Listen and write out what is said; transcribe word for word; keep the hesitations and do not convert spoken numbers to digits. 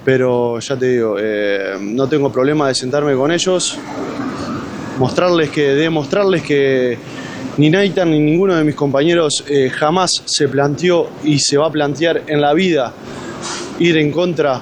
pero ya te digo, eh, no tengo problema de sentarme con ellos, mostrarles que, demostrarles que ni Naitan ni ninguno de mis compañeros eh, jamás se planteó y se va a plantear en la vida ir en contra